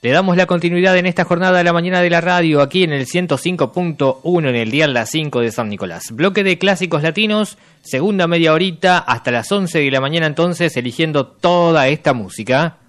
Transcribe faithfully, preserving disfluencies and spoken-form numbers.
Le damos la continuidad en esta jornada de la mañana de la radio, aquí en el ciento cinco punto uno en el dial Las cinco de San Nicolás. Bloque de clásicos latinos, segunda media horita hasta las once de la mañana entonces, eligiendo toda esta música.